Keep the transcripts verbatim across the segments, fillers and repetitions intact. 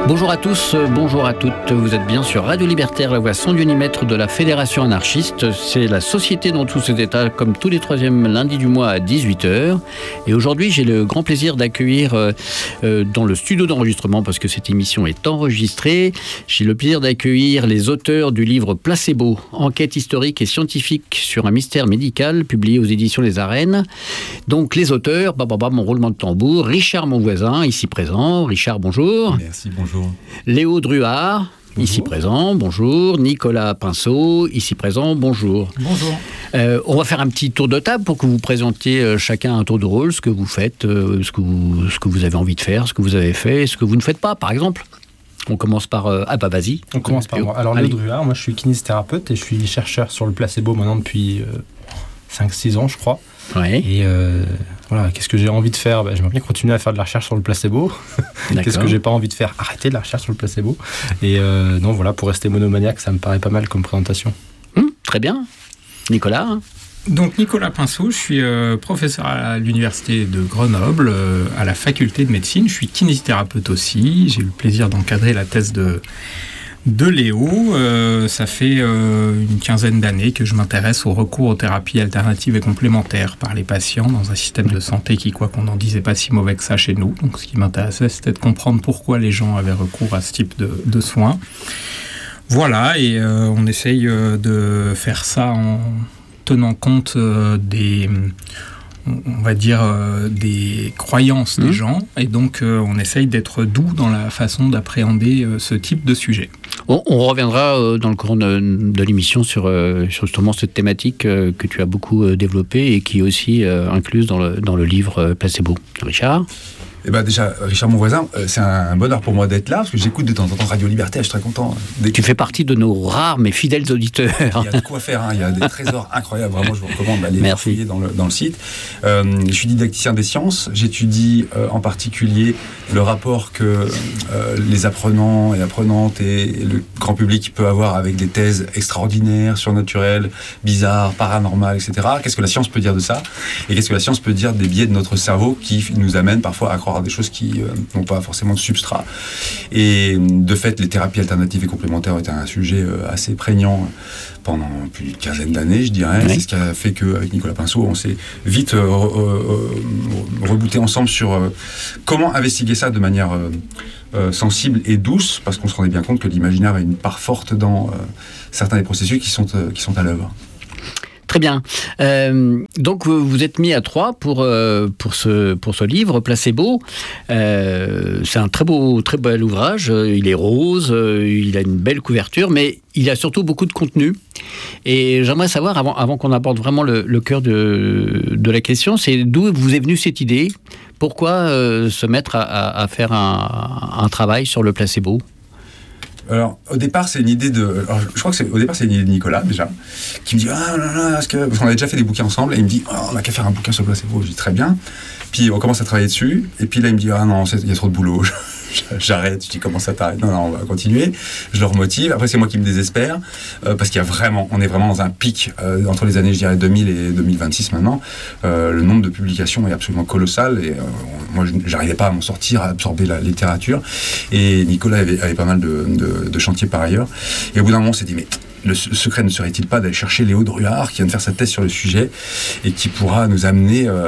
Bonjour à tous, bonjour à toutes. Vous êtes bien sur Radio Libertaire, la voix sans unimètre de la Fédération anarchiste. C'est la société dans tous ses états, comme tous les troisièmes lundis du mois à dix-huit heures. Et aujourd'hui, j'ai le grand plaisir d'accueillir euh, euh, dans le studio d'enregistrement, parce que cette émission est enregistrée, j'ai le plaisir d'accueillir les auteurs du livre Placebo, enquête historique et scientifique sur un mystère médical, publié aux éditions Les Arènes. Donc les auteurs, bah, bah, bah, mon roulement de tambour, Richard Monvoisin, ici présent. Richard, bonjour. Merci, bonjour. Léo Druard, bonjour. Ici présent, bonjour. Nicolas Pinceau, ici présent, bonjour. Bonjour. Euh, on va faire un petit tour de table pour que vous présentiez euh, chacun un tour de rôle, ce que vous faites, euh, ce, que vous, ce que vous avez envie de faire, ce que vous avez fait, ce que vous ne faites pas, par exemple. On commence par... Euh, ah bah vas-y. On commence par moi. Alors Léo Druard, moi je suis kinésithérapeute et je suis chercheur sur le placebo maintenant depuis euh, cinq six ans je crois. Ouais. Et euh, voilà, qu'est-ce que j'ai envie de faire ? Ben, j'aimerais bien continuer à faire de la recherche sur le placebo. Qu'est-ce que j'ai pas envie de faire ? Arrêter de la recherche sur le placebo. Et euh, non, voilà, pour rester monomaniaque, ça me paraît pas mal comme présentation. Hum, très bien. Nicolas ? Donc Nicolas Pinceau, je suis euh, professeur à l'université de Grenoble, euh, à la faculté de médecine. Je suis kinésithérapeute aussi. J'ai eu le plaisir d'encadrer la thèse de... De Léo, euh, ça fait euh, une quinzaine d'années que je m'intéresse au recours aux thérapies alternatives et complémentaires par les patients dans un système de santé qui, quoi qu'on en dise, n'est pas si mauvais que ça chez nous. Donc ce qui m'intéressait, c'était de comprendre pourquoi les gens avaient recours à ce type de, de soins. Voilà, et euh, on essaye euh, de faire ça en tenant compte euh, des... on va dire, euh, des croyances des mmh. gens, et donc euh, on essaye d'être doux dans la façon d'appréhender euh, ce type de sujet. On, on reviendra euh, dans le cours de, de l'émission sur, euh, sur justement cette thématique euh, que tu as beaucoup euh, développée et qui est aussi euh, incluse dans le, dans le livre euh, Placebo. Richard ? Eh ben déjà, Richard Monvoisin, euh, c'est un bonheur pour moi d'être là, parce que j'écoute de temps en temps Radio Libertaire, je suis très content. Dès que... Tu fais partie de nos rares mais fidèles auditeurs. Il y a de quoi faire, hein. Il y a des trésors incroyables, vraiment je vous recommande d'aller fouiller dans le, dans le site. Euh, je suis didacticien des sciences, j'étudie euh, en particulier le rapport que euh, les apprenants et apprenantes et, et le grand public peut avoir avec des thèses extraordinaires, surnaturelles, bizarres, paranormales, et cetera. Qu'est-ce que la science peut dire de ça ? Et qu'est-ce que la science peut dire des biais de notre cerveau qui nous amènent parfois à croire des choses qui euh, n'ont pas forcément de substrat. Et de fait, les thérapies alternatives et complémentaires étaient un sujet euh, assez prégnant pendant plus d'une quinzaine d'années, je dirais. Oui. C'est ce qui a fait qu'avec Nicolas Pinceau, on s'est vite euh, euh, rebooté ensemble sur euh, comment investiguer ça de manière euh, euh, sensible et douce, parce qu'on se rendait bien compte que l'imaginaire a une part forte dans euh, certains des processus qui sont, euh, qui sont à l'œuvre. Très bien. Euh, donc vous vous êtes mis à trois pour, euh, pour, ce, pour ce livre, Placebo. Euh, c'est un très beau, très bel ouvrage. Il est rose, il a une belle couverture, mais il a surtout beaucoup de contenu. Et j'aimerais savoir, avant, avant qu'on aborde vraiment le, le cœur de, de la question, c'est d'où vous est venue cette idée ? Pourquoi euh, se mettre à, à, à faire un, un travail sur le placebo ? Alors, au départ, c'est une idée de... Alors, je crois que c'est... Au départ, c'est une idée de Nicolas, déjà, qui me dit « Ah là là, est-ce que... » Parce qu'on avait déjà fait des bouquins ensemble, et il me dit oh, « On n'a qu'à faire un bouquin sur le placebo. » Je dis « Très bien. » Puis, on commence à travailler dessus, et puis là, il me dit « Ah non, il y a trop de boulot. » J'arrête, je dis comment ça t'arrête ? Non, non, on va continuer. Je le remotive. Après, c'est moi qui me désespère euh, parce qu'il y a vraiment, on est vraiment dans un pic euh, entre les années, je dirais deux mille et deux mille vingt-six maintenant. Euh, le nombre de publications est absolument colossal et euh, on, moi, je, j'arrivais pas à m'en sortir, à absorber la littérature. Et Nicolas avait, avait pas mal de, de, de chantiers par ailleurs. Et au bout d'un moment, on s'est dit mais le secret ne serait-il pas d'aller chercher Léo Druard qui vient de faire sa thèse sur le sujet et qui pourra nous amener euh,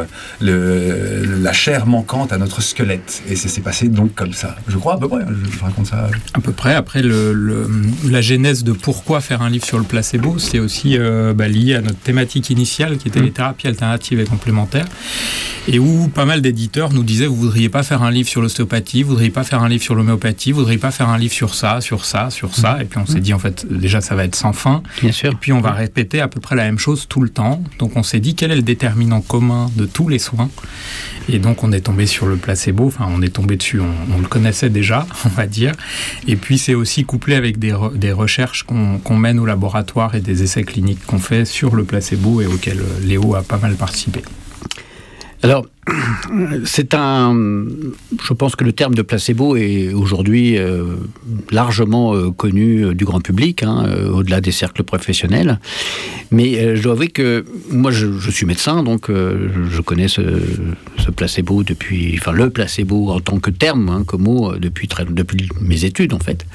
le, la chair manquante à notre squelette. Et ça s'est passé donc comme ça. Je crois à peu près, je, je raconte ça. À peu près. Après, le, le, la genèse de pourquoi faire un livre sur le placebo, c'est aussi euh, bah, lié à notre thématique initiale qui était mmh. les thérapies alternatives et complémentaires. Et où pas mal d'éditeurs nous disaient, vous ne voudriez pas faire un livre sur l'ostéopathie, vous ne voudriez pas faire un livre sur l'homéopathie, vous ne voudriez pas faire un livre sur ça, sur ça, sur ça. Et puis on s'est dit, en fait, déjà, ça va être sans fin. Bien sûr. Et puis on va répéter à peu près la même chose tout le temps. Donc on s'est dit, quel est le déterminant commun de tous les soins ? Et donc on est tombé sur le placebo, enfin on est tombé dessus, on, on le connaissait déjà, on va dire. Et puis c'est aussi couplé avec des, re, des recherches qu'on, qu'on mène au laboratoire et des essais cliniques qu'on fait sur le placebo et auxquels Léo a pas mal participé. Alors, c'est un... Je pense que le terme de placebo est aujourd'hui euh, largement euh, connu euh, du grand public, hein, euh, au-delà des cercles professionnels. Mais euh, je dois avouer que moi, je, je suis médecin, donc euh, je connais ce, ce placebo depuis... Enfin, le placebo en tant que terme, hein, comme mot, depuis, très, depuis mes études, en fait.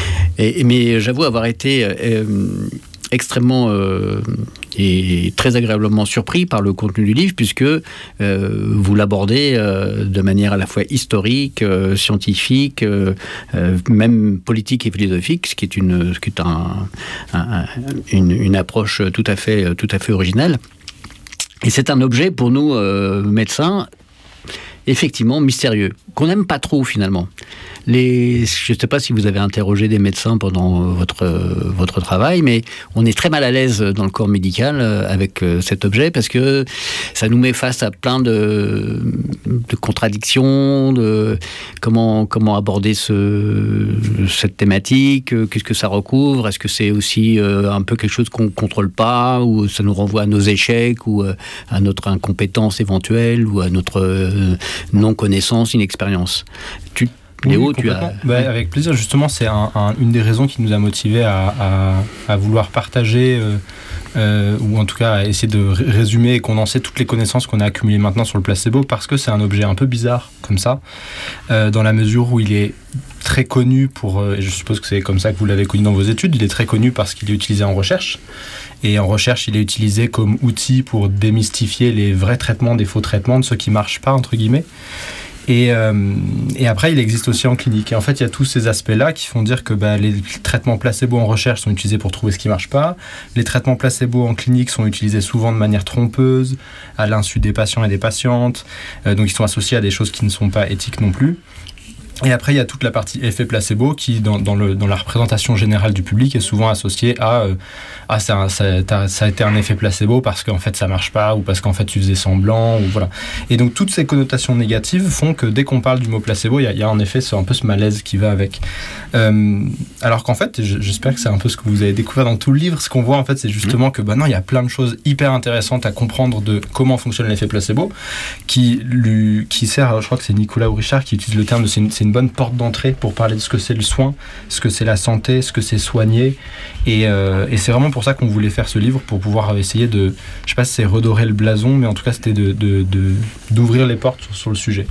Et, mais j'avoue avoir été... Euh, extrêmement euh, et très agréablement surpris par le contenu du livre, puisque euh, vous l'abordez euh, de manière à la fois historique, euh, scientifique, euh, euh, même politique et philosophique, ce qui est une, ce qui est un, un, une, une approche tout à fait, tout à fait originale. Et c'est un objet pour nous, euh, médecins, effectivement mystérieux, qu'on n'aime pas trop finalement. Les, je ne sais pas si vous avez interrogé des médecins pendant votre, votre travail, mais on est très mal à l'aise dans le corps médical avec cet objet parce que ça nous met face à plein de, de contradictions, de comment, comment aborder ce, cette thématique, qu'est-ce que ça recouvre, est-ce que c'est aussi un peu quelque chose qu'on ne contrôle pas, ou ça nous renvoie à nos échecs, ou à notre incompétence éventuelle, ou à notre non-connaissance, inexpérience. Tu Léo, oui, tu as... Bah, avec plaisir, justement, c'est un, un, une des raisons qui nous a motivés à, à, à vouloir partager, euh, euh, ou en tout cas à essayer de résumer et condenser toutes les connaissances qu'on a accumulées maintenant sur le placebo, parce que c'est un objet un peu bizarre, comme ça, euh, dans la mesure où il est très connu pour, euh, et je suppose que c'est comme ça que vous l'avez connu dans vos études, il est très connu parce qu'il est utilisé en recherche. Et en recherche, il est utilisé comme outil pour démystifier les vrais traitements des faux traitements, de ceux qui ne marchent pas, entre guillemets. Et, euh, et après, il existe aussi en clinique. Et en fait, il y a tous ces aspects-là qui font dire que bah, les traitements placebo en recherche sont utilisés pour trouver ce qui ne marche pas. Les traitements placebo en clinique sont utilisés souvent de manière trompeuse, à l'insu des patients et des patientes. Euh, donc, ils sont associés à des choses qui ne sont pas éthiques non plus. Et après, il y a toute la partie effet placebo qui, dans, dans, le, dans la représentation générale du public, est souvent associée à euh, ah, ça, ça, ça a été un effet placebo parce qu'en fait ça marche pas, ou parce qu'en fait tu faisais semblant, ou voilà. Et donc toutes ces connotations négatives font que dès qu'on parle du mot placebo, il y a, il y a en effet c'est un peu ce malaise qui va avec. Euh, alors qu'en fait, j'espère que c'est un peu ce que vous avez découvert dans tout le livre. Ce qu'on voit en fait, c'est justement mmh. que bah non, il y a plein de choses hyper intéressantes à comprendre de comment fonctionne l'effet placebo, qui, lui, qui sert, je crois que c'est Nicolas ou Richard qui utilise le terme de c'est une, c'est une bonne porte d'entrée pour parler de ce que c'est le soin, ce que c'est la santé, ce que c'est soigner. Et, euh, et c'est vraiment pour ça qu'on voulait faire ce livre, pour pouvoir essayer de, je sais pas si c'est redorer le blason, mais en tout cas c'était de, de, de, d'ouvrir les portes sur, sur le sujet.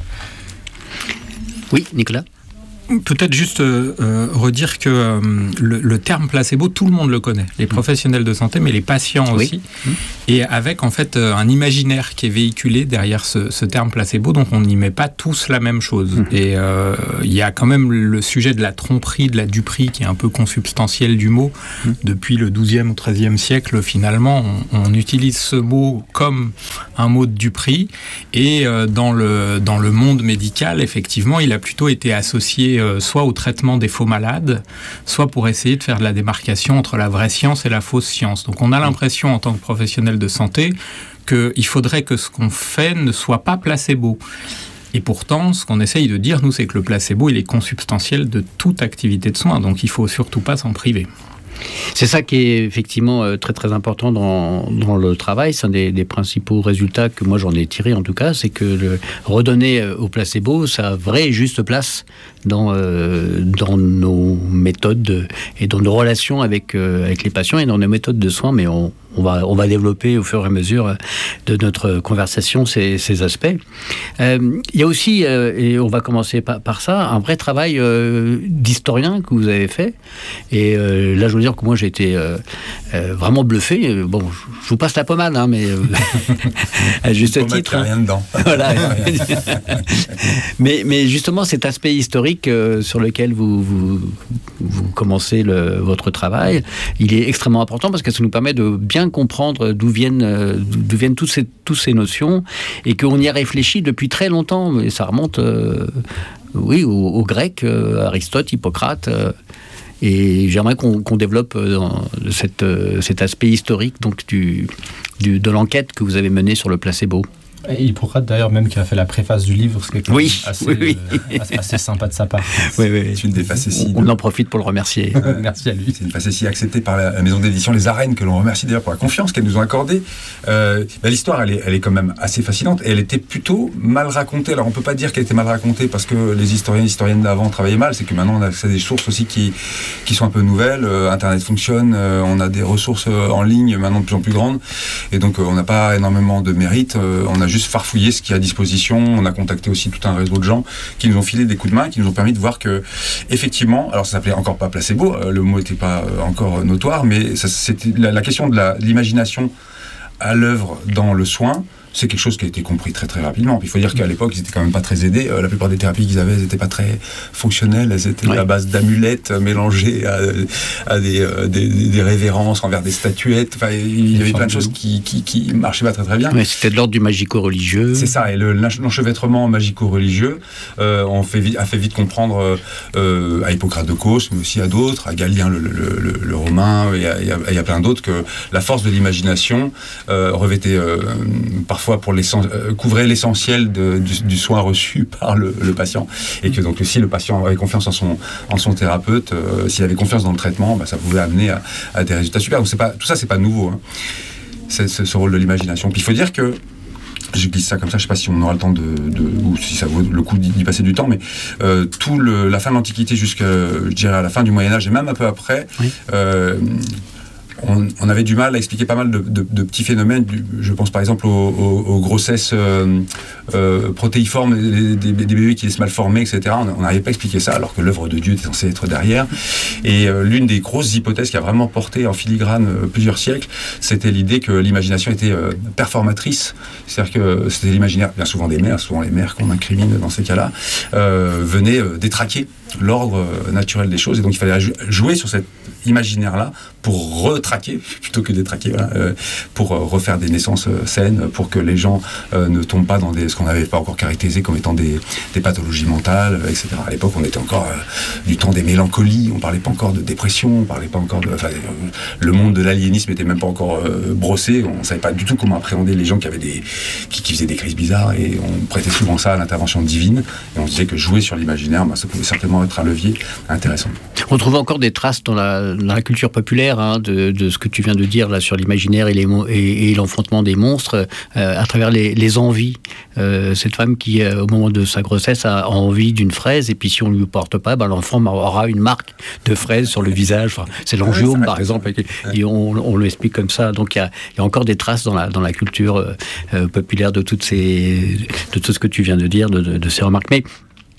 Oui, Nicolas ? Peut-être juste euh, redire que euh, le, le terme placebo, tout le monde le connaît, les professionnels de santé, mais les patients aussi, oui. Et avec en fait un imaginaire qui est véhiculé derrière ce, ce terme placebo, donc on n'y met pas tous la même chose. Mmh. Et il euh, y a quand même le sujet de la tromperie, de la duperie, qui est un peu consubstantiel du mot. Mmh. Depuis le douzième ou treizième siècle, finalement, on, on utilise ce mot comme un mot de duperie, et euh, dans, le, dans le monde médical, effectivement, il a plutôt été associé soit au traitement des faux malades, soit pour essayer de faire de la démarcation entre la vraie science et la fausse science. Donc on a l'impression en tant que professionnel de santé qu'il faudrait que ce qu'on fait ne soit pas placebo. Et pourtant, ce qu'on essaye de dire, nous, c'est que le placebo, il est consubstantiel de toute activité de soins, donc il ne faut surtout pas s'en priver. C'est ça qui est effectivement très très important dans, dans le travail. C'est un des, des principaux résultats que moi j'en ai tiré en tout cas, c'est que le, redonner au placebo sa vraie et juste place dans, euh, dans nos méthodes et dans nos relations avec, euh, avec les patients et dans nos méthodes de soins, mais on, on, va, on va développer au fur et à mesure de notre conversation ces, ces aspects. Euh, il y a aussi, euh, et on va commencer par, par ça, un vrai travail euh, d'historien que vous avez fait. Et euh, là je veux dire que moi j'ai été euh, euh, vraiment bluffé. Bon, je vous passe la pommade, hein, mais euh, à juste titre. Hein. Rien dedans. Voilà. mais, mais justement cet aspect historique euh, sur lequel vous, vous, vous commencez le, votre travail, il est extrêmement important parce que ça nous permet de bien comprendre d'où viennent, euh, d'où viennent toutes ces, toutes ces notions et qu'on y a réfléchi depuis très longtemps. Mais ça remonte euh, oui, aux, aux Grecs, euh, Aristote, Hippocrate. Euh, Et j'aimerais qu'on, qu'on développe dans cette, cet aspect historique donc du, du, de l'enquête que vous avez menée sur le placebo. Et Hippocrate d'ailleurs même qui a fait la préface du livre, ce qui est oui, assez, oui, oui. Euh, assez sympa de sa part. Oui, oui. C'est une des facéties. On, on en profite pour le remercier. Merci à lui. C'est une facétie acceptée par la maison d'édition Les Arènes, que l'on remercie d'ailleurs pour la confiance qu'elles nous ont accordée. Euh, bah, l'histoire, elle est, elle est quand même assez fascinante et elle était plutôt mal racontée. Alors on peut pas dire qu'elle était mal racontée parce que les historiens et historiennes d'avant travaillaient mal, c'est que maintenant on a accès à des sources aussi qui, qui sont un peu nouvelles. Euh, Internet fonctionne, euh, on a des ressources euh, en ligne maintenant de plus en plus grandes et donc euh, on n'a pas énormément de mérite. Euh, on a juste farfouillé ce qui est à disposition. On a contacté aussi tout un réseau de gens qui nous ont filé des coups de main, qui nous ont permis de voir que effectivement, alors ça s'appelait encore pas placebo, euh, le mot n'était pas euh, encore notoire, mais ça, c'était la, la question de, la, de l'imagination à l'œuvre dans le soin. C'est quelque chose qui a été compris très très rapidement. Puis il faut dire qu'à l'époque, ils étaient quand même pas très aidés. Euh, la plupart des thérapies qu'ils avaient, elles n'étaient pas très fonctionnelles. Elles étaient ouais. à base d'amulettes mélangées à, à des, euh, des, des révérences envers des statuettes. Enfin, il y avait plein de choses qui, qui, qui marchaient pas très très bien. Mais c'était de l'ordre du magico-religieux. C'est ça. Et le, l'enchevêtrement magico-religieux euh, on fait vite, a fait vite comprendre euh, à Hippocrate de Cos, mais aussi à d'autres, à Galien le, le, le, le romain, et il y, y a plein d'autres, que la force de l'imagination euh, revêtait euh, par parfois pour euh, couvrir l'essentiel de, du, du soin reçu par le, le patient, et que donc si le patient avait confiance en son, en son thérapeute, euh, s'il avait confiance dans le traitement, bah, ça pouvait amener à, à des résultats super. Donc c'est pas, tout ça c'est pas nouveau, hein. c'est, c'est ce rôle de l'imagination. Puis il faut dire que je glisse ça comme ça, je ne sais pas si on aura le temps de, de ou si ça vaut le coup d'y, d'y passer du temps, mais euh, tout le, la fin de l'Antiquité jusqu'à, je dirais, à la fin du Moyen-Âge et même un peu après, oui. euh, On, on avait du mal à expliquer pas mal de, de, de petits phénomènes. Du, je pense par exemple aux, aux, aux grossesses euh, euh, protéiformes, des, des, des bébés qui laissent mal formés, et cetera. On n'arrivait pas à expliquer ça, alors que l'œuvre de Dieu était censée être derrière. Et euh, l'une des grosses hypothèses qui a vraiment porté en filigrane euh, plusieurs siècles, c'était l'idée que l'imagination était euh, performatrice. C'est-à-dire que c'était l'imaginaire, bien souvent des mères, souvent les mères qu'on incrimine dans ces cas-là, euh, venaient euh, détraquer l'ordre euh, naturel des choses. Et donc il fallait jouer sur cet imaginaire-là pour retraquer, plutôt que détraquer, voilà, euh, pour euh, refaire des naissances euh, saines, pour que les gens euh, ne tombent pas dans des, ce qu'on n'avait pas encore caractérisé comme étant des, des pathologies mentales, et cetera. À l'époque, on était encore euh, du temps des mélancolies, on parlait pas encore de dépression, on parlait pas encore de... Enfin, euh, le monde de l'aliénisme était même pas encore euh, brossé, on savait pas du tout comment appréhender les gens qui avaient des... qui, qui faisaient des crises bizarres, et on prêtait souvent ça à l'intervention divine, et on se disait que jouer sur l'imaginaire, bah, ça pouvait certainement être un levier intéressant. On trouve encore des traces dans la, dans la culture populaire, hein, de, de ce que tu viens de dire là sur l'imaginaire et, les, et, et l'enfantement des monstres euh, à travers les, les envies. Euh, cette femme qui, euh, au moment de sa grossesse, a envie d'une fraise, et puis si on ne lui porte pas, ben, l'enfant aura une marque de fraise sur le visage. Enfin, c'est l'angiome, par exemple, et on, on l'explique comme ça. Donc il y a, y a encore des traces dans la, dans la culture euh, populaire de, toutes ces, de tout ce que tu viens de dire, de, de, de ces remarques. Mais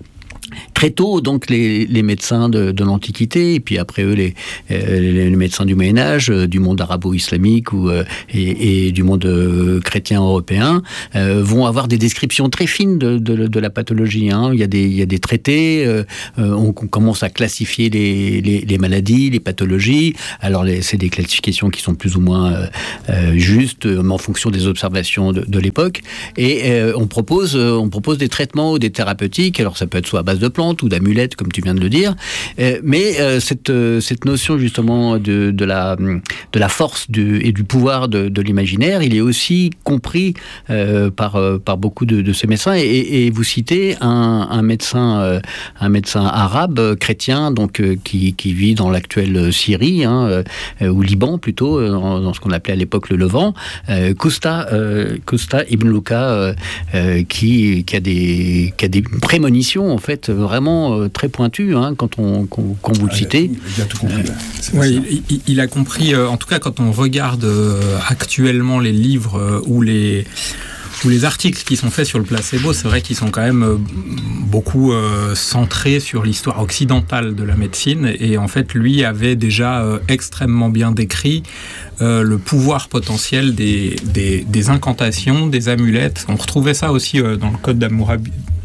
très tôt, donc, les, les médecins de, de l'Antiquité, et puis après eux, les, euh, les médecins du Moyen-Âge, euh, du monde arabo-islamique ou, euh, et, et du monde euh, chrétien européen, euh, vont avoir des descriptions très fines de, de, de la pathologie. Hein. Il y a des, il y a des traités, euh, on, on commence à classifier les, les, les maladies, les pathologies. Alors, les, c'est des classifications qui sont plus ou moins euh, euh, justes, en fonction des observations de, de l'époque. Et euh, on propose, on propose des traitements ou des thérapeutiques. Alors, ça peut être soit à base de plantes ou d'amulettes, comme tu viens de le dire, euh, mais euh, cette, euh, cette notion justement de, de, la, de la force du, et du pouvoir de, de l'imaginaire, il est aussi compris euh, par, euh, par beaucoup de, de ces médecins, et, et vous citez un, un, médecin, euh, un médecin arabe, euh, chrétien, donc, euh, qui, qui vit dans l'actuelle Syrie, hein, euh, ou Liban plutôt, euh, dans, dans ce qu'on appelait à l'époque le Levant, euh, Kousta, euh, Kousta Ibn Louka, euh, euh, qui, qui, a des, qui a des prémonitions en fait vraiment euh, très pointu, hein, quand, on, quand, quand vous le citez. Il a tout compris. Euh, oui, il, il a compris, euh, en tout cas quand on regarde euh, actuellement les livres euh, ou les... Tous les articles qui sont faits sur le placebo, c'est vrai qu'ils sont quand même beaucoup euh, centrés sur l'histoire occidentale de la médecine. Et en fait, lui avait déjà euh, extrêmement bien décrit euh, le pouvoir potentiel des, des, des incantations, des amulettes. On retrouvait ça aussi euh, dans le Code d'Hammurabi.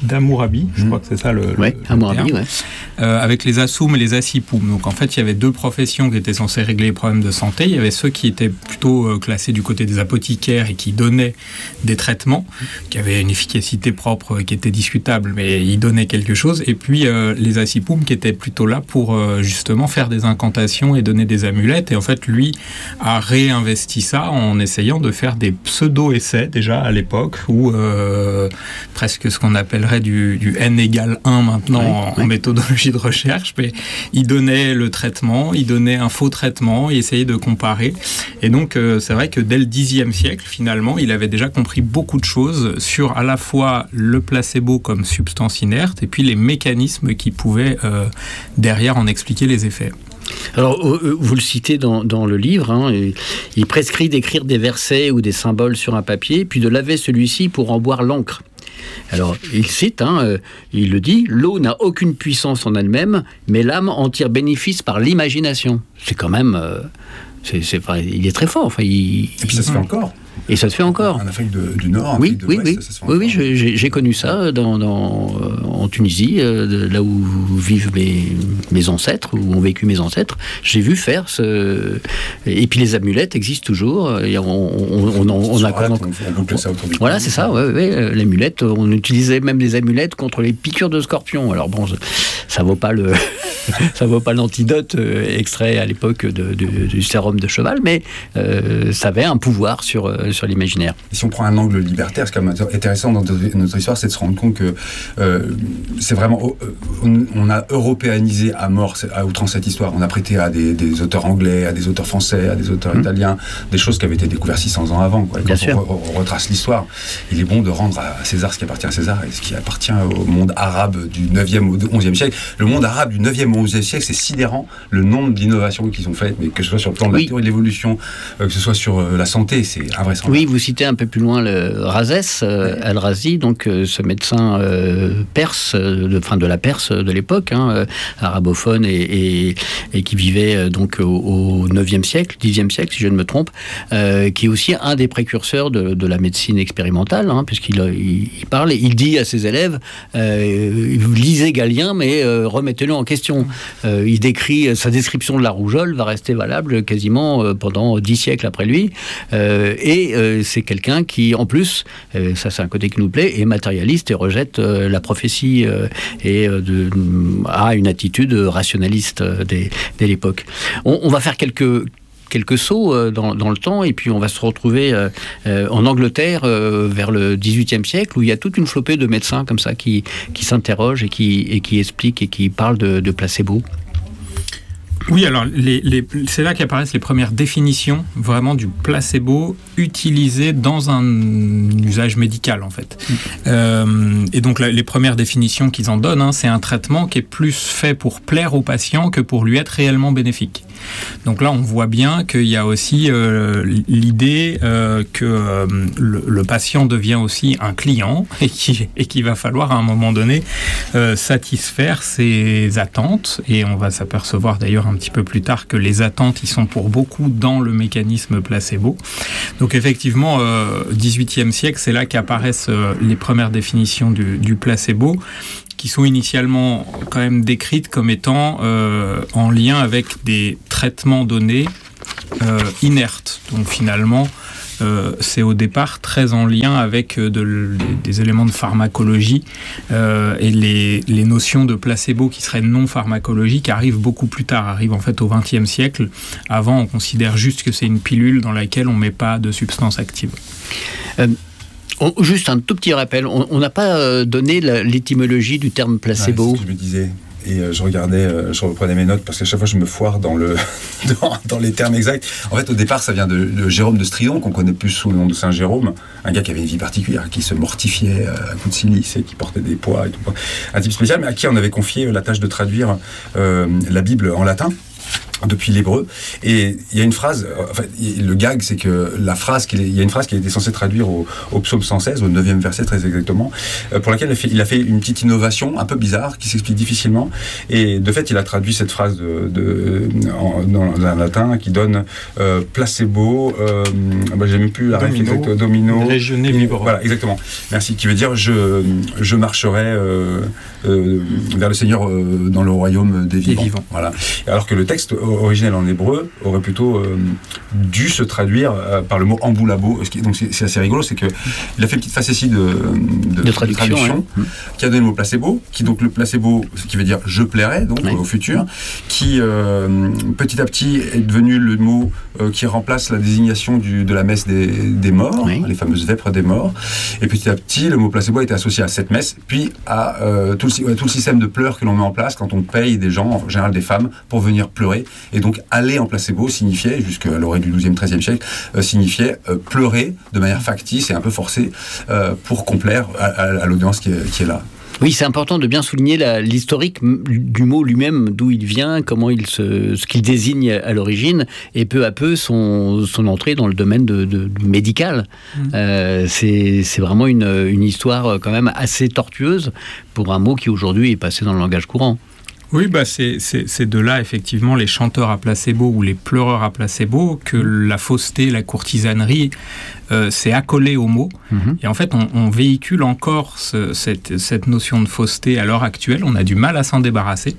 d'Hammurabi, je mmh. crois que c'est ça le, ouais, le Hammurabi, ouais. euh, avec les Assum et les Assipum. Donc en fait, il y avait deux professions qui étaient censées régler les problèmes de santé. Il y avait ceux qui étaient plutôt euh, classés du côté des apothicaires et qui donnaient des traitements, qui avaient une efficacité propre qui était discutable, mais ils donnaient quelque chose. Et puis euh, les Assipum qui étaient plutôt là pour euh, justement faire des incantations et donner des amulettes. Et en fait, lui a réinvesti ça en essayant de faire des pseudo-essais déjà à l'époque, où euh, presque ce qu'on appellerait du, du N égale un maintenant oui, en, oui. en méthodologie de recherche, mais il donnait le traitement, il donnait un faux traitement, il essayait de comparer. Et donc euh, c'est vrai que dès le dixième siècle, finalement, il avait déjà compris beaucoup de choses sur à la fois le placebo comme substance inerte et puis les mécanismes qui pouvaient euh, derrière en expliquer les effets. Alors, vous le citez dans, dans le livre, hein, il prescrit d'écrire des versets ou des symboles sur un papier, puis de laver celui-ci pour en boire l'encre. Alors, il cite, hein, euh, il le dit, « L'eau n'a aucune puissance en elle-même, mais l'âme en tire bénéfice par l'imagination. » C'est quand même... Euh, c'est, c'est, enfin, il est très fort. Enfin, il, Et puis ça se fait encore. Et ça se fait encore. En Afrique de, du Nord, en oui, Afrique de oui, l'Ouest, oui. ça se fait oui, encore. oui, j'ai, j'ai connu ça dans, dans, en Tunisie, euh, là où vivent mes, mes ancêtres, où ont vécu mes ancêtres. J'ai vu faire ce... Et puis les amulettes existent toujours. Et on, on, on, on, on a on, on boucle ça autour du Voilà, c'est ça, ouais, ouais, l'amulette. On utilisait même des amulettes contre les piqûres de scorpions. Alors bon, ça vaut pas le... ça vaut pas l'antidote euh, extrait à l'époque de, de, du sérum de cheval, mais euh, ça avait un pouvoir sur, euh, sur l'imaginaire. Et si on prend un angle libertaire, ce qui est intéressant dans notre histoire, c'est de se rendre compte que euh, c'est vraiment... On, on a européanisé à mort, à outrance cette histoire. On a prêté à des, des auteurs anglais, à des auteurs français, à des auteurs mmh. italiens, des choses qui avaient été découvertes six cents ans avant. Quoi. Et Bien quand sûr. On, on retrace l'histoire, il est bon de rendre à César ce qui appartient à César et ce qui appartient au monde arabe du neuvième au onzième siècle. Le monde arabe du neuvième au onzième siècle, c'est sidérant le nombre d'innovations qu'ils ont faites, mais que ce soit sur le plan de oui. la théorie de l'évolution, euh, que ce soit sur euh, la santé, c'est invraisemblable. Oui, vous citez un peu plus loin le Razès, euh, Al-Razi, donc euh, ce médecin euh, perse, euh, de, enfin de la Perse de l'époque, hein, euh, arabophone et, et, et qui vivait euh, donc au, au neuvième siècle, dixième siècle si je ne me trompe, euh, qui est aussi un des précurseurs de, de la médecine expérimentale, hein, puisqu'il il, il parle et il dit à ses élèves euh, lisez Galien, mais euh, remettez-le en question. Euh, il décrit, sa description de la rougeole va rester valable quasiment euh, pendant dix siècles après lui, euh, et euh, c'est quelqu'un qui, en plus, euh, ça c'est un côté qui nous plaît, est matérialiste et rejette euh, la prophétie euh, et euh, de, a une attitude rationaliste euh, dès, dès l'époque. On, on va faire quelques quelques sauts euh, dans, dans le temps, et puis on va se retrouver euh, euh, en Angleterre euh, vers le dix-huitième siècle, où il y a toute une flopée de médecins comme ça qui, qui s'interrogent et qui, et qui expliquent et qui parlent de, de placebo. Oui, alors les, les, c'est là qu'apparaissent les premières définitions vraiment du placebo utilisé dans un usage médical en fait. Mmh. Euh, et donc la, les premières définitions qu'ils en donnent, hein, c'est un traitement qui est plus fait pour plaire au patient que pour lui être réellement bénéfique. Donc là, on voit bien qu'il y a aussi euh, l'idée euh, que euh, le, le patient devient aussi un client et qu'il et qu'il va falloir à un moment donné euh, satisfaire ses attentes. Et on va s'apercevoir d'ailleurs un petit peu plus tard que les attentes, ils sont pour beaucoup dans le mécanisme placebo. Donc effectivement, euh, dix-huitième siècle, c'est là qu'apparaissent euh, les premières définitions du, du placebo, qui sont initialement quand même décrites comme étant euh, en lien avec des traitements donnés euh, inertes. Donc finalement, euh, c'est au départ très en lien avec de, de, des éléments de pharmacologie euh, et les, les notions de placebo qui seraient non pharmacologiques arrivent beaucoup plus tard, arrivent en fait au vingtième siècle. Avant, on considère juste que c'est une pilule dans laquelle on ne met pas de substance active. Euh... On, juste un tout petit rappel, on n'a pas euh, donné la, l'étymologie du terme placebo. Ouais, c'est ce que je me disais. Et euh, je regardais, euh, je reprenais mes notes parce qu'à chaque fois je me foire dans, le, dans, dans les termes exacts. En fait, au départ, ça vient de, de Jérôme de Stridon, qu'on connaît plus sous le nom de Saint Jérôme, un gars qui avait une vie particulière, qui se mortifiait à coups de silice et qui portait des poids et tout. Un type spécial, mais à qui on avait confié la tâche de traduire euh, la Bible en latin. depuis l'hébreu. Et il y a une phrase, enfin, le gag, c'est que la phrase, qu'il est, il y a une phrase qui a été censée traduire au, au psaume cent seize, au neuvième verset très exactement, euh, pour laquelle il a, fait, il a fait une petite innovation un peu bizarre qui s'explique difficilement. Et de fait, il a traduit cette phrase de, de, en, dans un latin qui donne euh, placebo, euh, bah, j'ai même plus la domino, ref exacte, domino, regione vibro. Voilà, exactement. Merci. Qui veut dire je, je marcherai euh, euh, vers le Seigneur euh, dans le royaume des vivants. Des vivants. Voilà. Alors que le texte originel en hébreu aurait plutôt euh, dû se traduire euh, par le mot amboulabo. Donc c'est, c'est assez rigolo, c'est que il a fait une petite facétie de, de, de traduction, de traduction ouais. qui a donné le mot placebo, qui donc le placebo, ce qui veut dire je plairai, donc ouais. au futur, qui euh, petit à petit est devenu le mot euh, qui remplace la désignation du, de la messe des, des morts, oui. les fameuses vêpres des morts. Et petit à petit, le mot placebo a été associé à cette messe, puis à euh, tout, le, tout le système de pleurs que l'on met en place quand on paye des gens, en général des femmes, pour venir pleurer. Et donc, aller en placebo signifiait, jusqu'à l'orée du douzième, treizième siècle, euh, signifiait euh, pleurer de manière factice et un peu forcée euh, pour complaire à, à, à l'audience qui est, qui est là. Oui, c'est important de bien souligner la, l'historique du mot lui-même, d'où il vient, comment il se, ce qu'il désigne à l'origine, et peu à peu son, son entrée dans le domaine de, de, de médical. Mmh. Euh, c'est, c'est vraiment une, une histoire quand même assez tortueuse pour un mot qui aujourd'hui est passé dans le langage courant. Oui, bah c'est, c'est, c'est de là, effectivement, les chanteurs à placebo ou les pleureurs à placebo, que la fausseté, la courtisanerie euh, s'est accolée au mot. Mm-hmm. Et en fait, on, on véhicule encore ce, cette, cette notion de fausseté à l'heure actuelle. On a du mal à s'en débarrasser.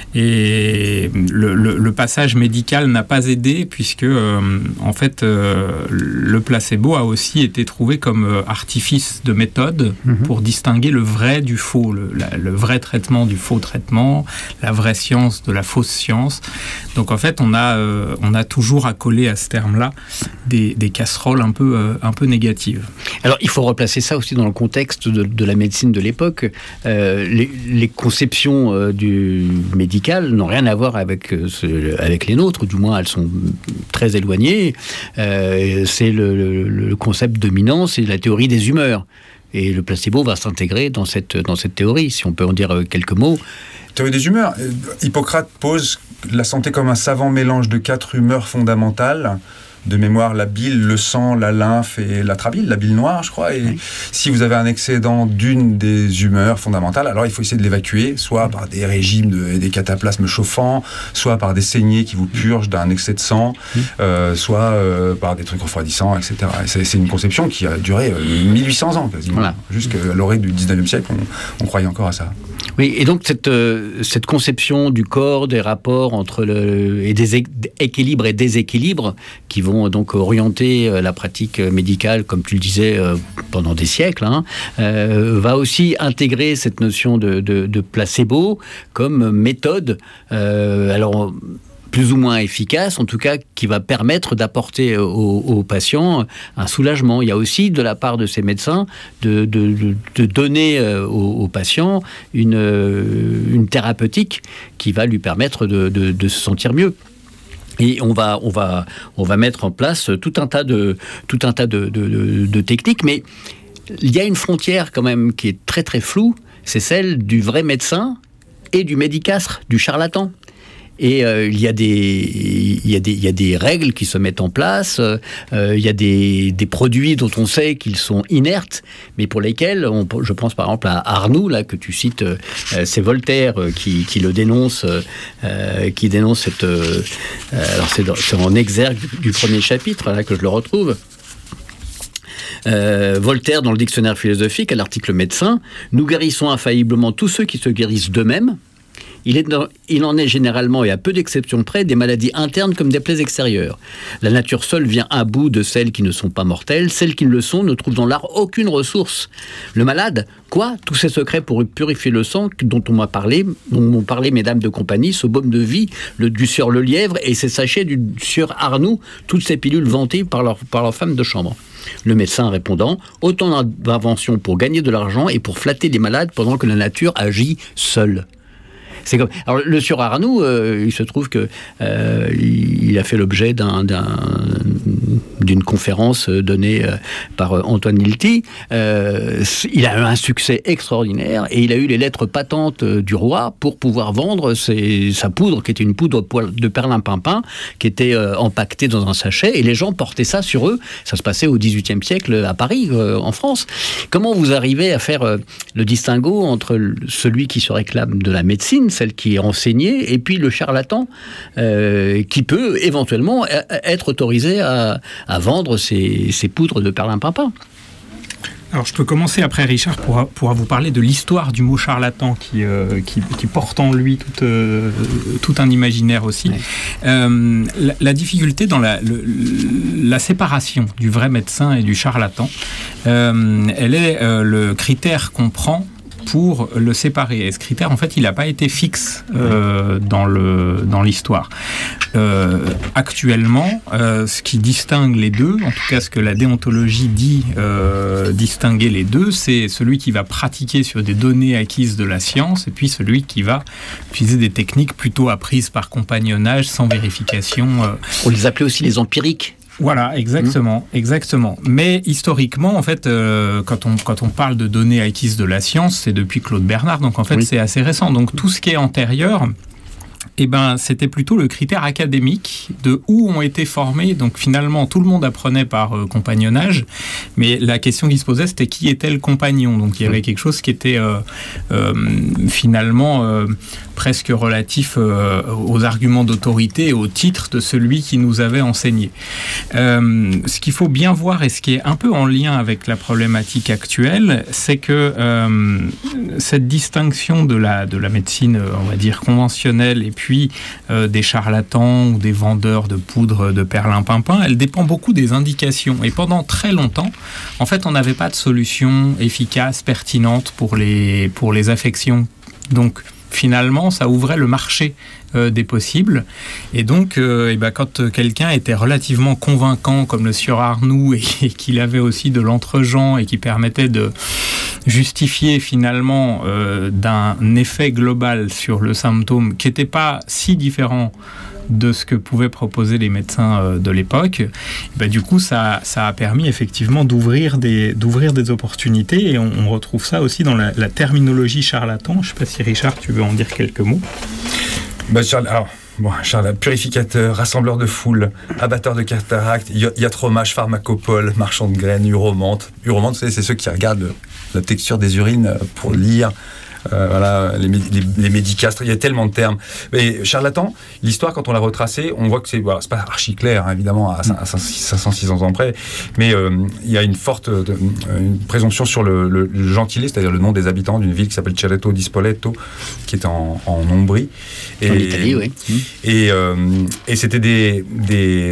Et le, le, le passage médical n'a pas aidé, puisque, euh, en fait, euh, le placebo a aussi été trouvé comme artifice de méthode mm-hmm. pour distinguer le vrai du faux, le, la, le vrai traitement du faux traitement, la vraie science de la fausse science. Donc en fait, on a, euh, on a toujours accolé à ce terme-là des, des casseroles un peu, euh, un peu négatives. Alors il faut replacer ça aussi dans le contexte de, de la médecine de l'époque. Euh, les, les conceptions euh, du médical n'ont rien à voir avec, euh, ce, avec les nôtres, du moins elles sont très éloignées. Euh, c'est le, le, le concept dominant, c'est la théorie des humeurs. Et le placebo va s'intégrer dans cette, dans cette théorie, si on peut en dire quelques mots. Théorie des humeurs. Hippocrate pose la santé comme un savant mélange de quatre humeurs fondamentales. De mémoire, la bile, le sang, la lymphe et la trabile, la bile noire, je crois. Et oui. si vous avez un excédent d'une des humeurs fondamentales, alors il faut essayer de l'évacuer, soit par des régimes de, des cataplasmes chauffants, soit par des saignées qui vous purgent d'un excès de sang, oui. euh, soit euh, par des trucs refroidissants, et cetera. Et c'est, c'est une conception qui a duré euh, mille huit cents ans, quasiment. Voilà. Jusqu'à l'orée du dix-neuvième siècle, on, on croyait encore à ça. Oui, et donc cette, euh, cette conception du corps, des rapports entre le, et des équilibres et déséquilibres qui vont donc orienter la pratique médicale, comme tu le disais, euh, pendant des siècles, hein, euh, va aussi intégrer cette notion de, de, de placebo comme méthode. Euh, alors, plus ou moins efficace, en tout cas, qui va permettre d'apporter aux, aux patients un soulagement. Il y a aussi, de la part de ces médecins, de, de, de, de donner aux, aux patients une, une thérapeutique qui va lui permettre de, de, de se sentir mieux. Et on va, on va, on va mettre en place tout un tas de, tout un tas de, de, de, de techniques, mais il y a une frontière quand même qui est très très floue, c'est celle du vrai médecin et du médicastre, du charlatan. Et euh, il y a des, il y a des, il y a des règles qui se mettent en place. Euh, il y a des, des produits dont on sait qu'ils sont inertes, mais pour lesquels, on, je pense par exemple à Arnoux là que tu cites, euh, c'est Voltaire qui, qui le dénonce, euh, qui dénonce cette. Euh, alors c'est, c'est en exergue du premier chapitre là que je le retrouve. Euh, Voltaire, dans le dictionnaire philosophique, à l'article médecin, nous guérissons infailliblement tous ceux qui se guérissent d'eux-mêmes. Il, est dans, il en est généralement, et à peu d'exceptions près, des maladies internes comme des plaies extérieures. La nature seule vient à bout de celles qui ne sont pas mortelles. Celles qui ne le sont ne trouvent dans l'art aucune ressource. Le malade, quoi ? Tous ces secrets pour purifier le sang dont on m'a parlé, dont m'ont parlé mesdames de compagnie, ce baume de vie, le, du sieur Le Lièvre et ces sachets du sieur Arnoux, toutes ces pilules vantées par leur, par leur femme de chambre. Le médecin répondant, autant d'inventions pour gagner de l'argent et pour flatter les malades pendant que la nature agit seule. C'est comme... Alors, le sieur Arnoux, euh, il se trouve que euh, il a fait l'objet d'un, d'un, d'une conférence donnée par Antoine Lilti. Euh, il a eu un succès extraordinaire et il a eu les lettres patentes du roi pour pouvoir vendre ses, sa poudre, qui était une poudre de perlimpinpin, qui était euh, empaquetée dans un sachet, et les gens portaient ça sur eux. Ça se passait au dix-huitième siècle à Paris, euh, en France. Comment vous arrivez à faire euh, le distinguo entre celui qui se réclame de la médecine, celle qui est enseignée, et puis le charlatan euh, qui peut éventuellement être autorisé à, à vendre ses, ses poudres de perlimpinpin? Alors, je peux commencer après Richard pour, pour vous parler de l'histoire du mot charlatan qui, euh, qui, qui porte en lui tout, euh, tout un imaginaire aussi. Ouais. Euh, la, la difficulté dans la, le, la séparation du vrai médecin et du charlatan, euh, elle est euh, le critère qu'on prend pour le séparer. Et ce critère, en fait, il n'a pas été fixe euh, dans, le, dans l'histoire. Euh, actuellement, euh, ce qui distingue les deux, en tout cas ce que la déontologie dit euh, distinguer les deux, c'est celui qui va pratiquer sur des données acquises de la science et puis celui qui va utiliser des techniques plutôt apprises par compagnonnage, sans vérification. Euh. On les appelait aussi les empiriques. Voilà, exactement, mmh. exactement. Mais historiquement, en fait, euh, quand on quand on parle de données acquises de la science, c'est depuis Claude Bernard, donc en fait, oui. c'est assez récent. Donc tout ce qui est antérieur, eh ben, c'était plutôt le critère académique de où ont été formés. Donc finalement, tout le monde apprenait par euh, compagnonnage, mais la question qui se posait, c'était qui était le compagnon. Donc il y avait quelque chose qui était euh, euh, finalement euh, presque relatif euh, aux arguments d'autorité et au titre de celui qui nous avait enseigné. Euh, ce qu'il faut bien voir et ce qui est un peu en lien avec la problématique actuelle, c'est que euh, cette distinction de la, de la médecine, on va dire, conventionnelle et puis euh, des charlatans ou des vendeurs de poudre de perlimpinpin, elle dépend beaucoup des indications. Et pendant très longtemps, en fait, on n'avait pas de solution efficace, pertinente pour les, pour les affections. Donc, finalement, ça ouvrait le marché euh, des possibles. Et donc, euh, et ben, quand quelqu'un était relativement convaincant, comme le sieur Arnoux, et, et qu'il avait aussi de l'entre-gens et qui permettait de justifier finalement euh, d'un effet global sur le symptôme qui n'était pas si différent de ce que pouvaient proposer les médecins euh, de l'époque, ben, du coup, ça, ça a permis effectivement d'ouvrir des, d'ouvrir des opportunités, et on, on retrouve ça aussi dans la, la terminologie charlatan. Je ne sais pas si Richard, tu veux en dire quelques mots. Ben, Charles, alors, bon, Charles, purificateur, rassembleur de foule, abatteur de cataractes, iatromage, pharmacopole, marchand de graines, uromante. Uromante, c'est, c'est ceux qui regardent le, la texture des urines pour lire. Euh, voilà, les, les, les médicastres, il y a tellement de termes. Mais charlatan, l'histoire, quand on l'a retracée, on voit que c'est, voilà, c'est pas archi clair, hein, évidemment, à cinq cents six cents ans près, mais euh, il y a une forte de, une présomption sur le, le, le gentilé, c'est-à-dire le nom des habitants d'une ville qui s'appelle Cerreto di Spoleto, qui est en, en Ombrie. Et, en Italie, oui. Et, euh, et c'était des, des,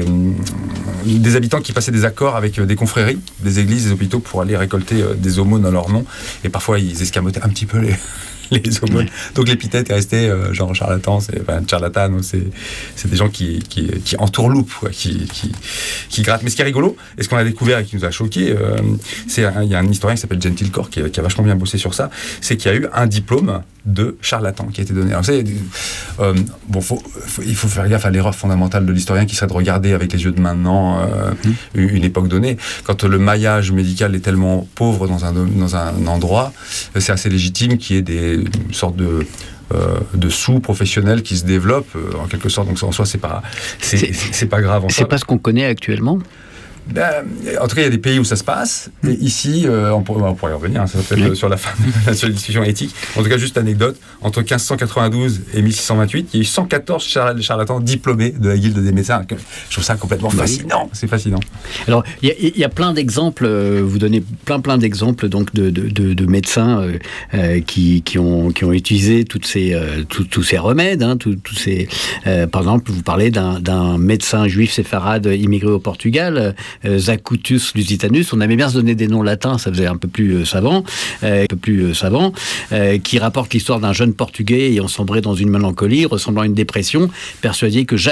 des habitants qui passaient des accords avec des confréries, des églises, des hôpitaux pour aller récolter des aumônes à leur nom. Et parfois, ils escamotaient un petit peu les... les aumônes. Ouais. Donc l'épithète est restée euh, genre charlatan, c'est enfin, charlatan, c'est c'est des gens qui qui, qui entourloupent, quoi, qui, qui qui grattent. Mais ce qui est rigolo, et ce qu'on a découvert et qui nous a choqué, euh, c'est il y a un historien qui s'appelle Gentilcore qui, qui a vachement bien bossé sur ça, c'est qu'il y a eu un diplôme de charlatan qui a été donné. Alors, vous savez, euh, bon, faut, faut, il faut faire gaffe à l'erreur fondamentale de l'historien qui serait de regarder avec les yeux de maintenant euh, mmh. une époque donnée. Quand le maillage médical est tellement pauvre dans un, dans un endroit, c'est assez légitime qu'il y ait des une sorte de Euh, de sous-professionnels qui se développent euh, en quelque sorte. Donc en soi, c'est pas, c'est, c'est, c'est pas grave. En c'est soi. Pas ce qu'on connaît actuellement. Ben, en tout cas, il y a des pays où ça se passe. Et ici, euh, on, pourrait, on pourrait y revenir, hein, ça peut-être oui. sur la fin de la discussion éthique. En tout cas, juste anecdote, entre quinze cent quatre-vingt-douze et mille six cent vingt-huit, il y a eu cent quatorze char- charlatans diplômés de la guilde des médecins. Je trouve ça complètement oui. fascinant. C'est fascinant. Alors, il y, y a plein d'exemples, euh, vous donnez plein plein d'exemples donc, de, de, de, de médecins euh, euh, qui, qui, ont, qui ont utilisé toutes ces, euh, tout, tous ces remèdes. Hein, tout, tout ces, euh, par exemple, vous parlez d'un, d'un médecin juif séfarade immigré au Portugal, euh, Zacutus Lusitanus, on aimait bien se donner des noms latins, ça faisait un peu plus euh, savant, euh, un peu plus euh, savant, euh, qui rapporte l'histoire d'un jeune Portugais ayant sombré dans une mélancolie, ressemblant à une dépression, persuadé que jamais